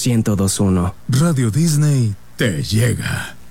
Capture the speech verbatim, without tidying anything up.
ciento dos punto uno. Radio Disney te llega.